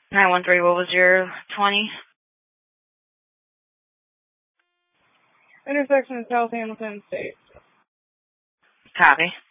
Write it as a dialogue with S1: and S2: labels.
S1: 913, what was your 20?
S2: Intersection of South Hamilton State.
S1: Copy.